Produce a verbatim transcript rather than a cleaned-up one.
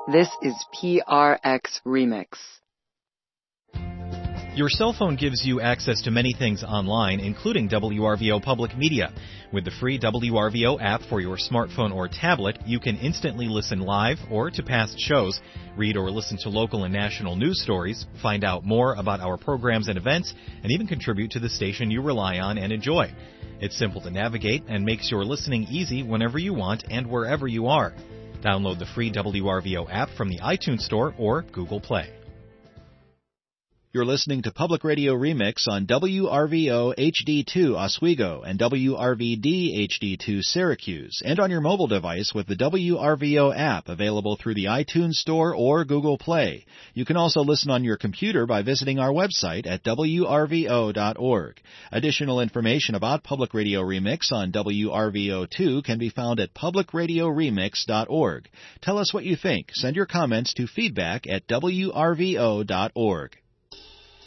This is P R X Remix. Your cell phone gives you access to many things online, including W R V O Public Media. With the free W R V O app for your smartphone or tablet, you can instantly listen live or to past shows, read or listen to local and national news stories, find out more about our programs and events, and even contribute to the station you rely on and enjoy. It's simple to navigate and makes your listening easy whenever you want and wherever you are. Download the free W R V O app from the iTunes Store or Google Play. You're listening to Public Radio Remix on W R V O H D two Oswego and W R V D H D two Syracuse, and on your mobile device with the W R V O app available through the iTunes Store or Google Play. You can also listen on your computer by visiting our website at W R V O dot org. Additional information about Public Radio Remix on W R V O two can be found at public radio remix dot org. Tell us what you think. Send your comments to feedback at W R V O dot org.